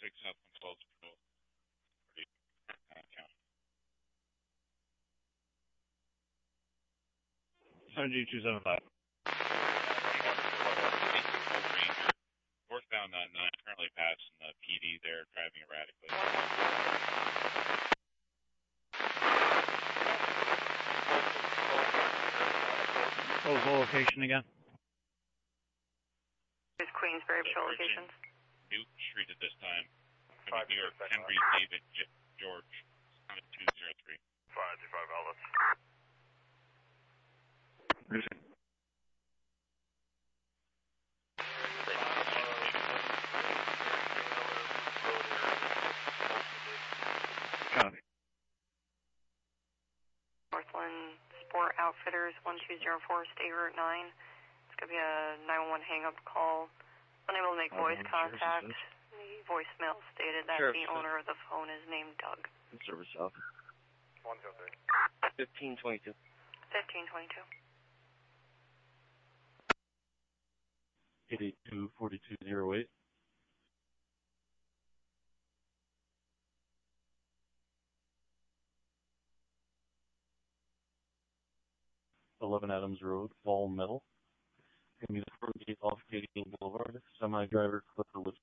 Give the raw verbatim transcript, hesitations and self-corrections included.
six South one twelve Patrol. County. seventy two seven five. Northbound on nine, currently passing the P D there, driving erratically. What was the location again? Is Queensbury Patrol locations? Newt Street at this time. New York, Henry, David, J George, seven two zero three. five two five outlets. Copy. Northland Sport Outfitters one two zero four, State Route nine. It's going to be a nine one one hang-up call. Unable to make voice contact. The voicemail stated that Sheriff the owner of the phone is named Doug. Service South. one two three. fifteen twenty-two. fifteen twenty-two. eight eight two, four two zero eight. eleven Adams Road, Fall Metal. Gonna be the front gate off Canadian Boulevard. Semi driver Clipper with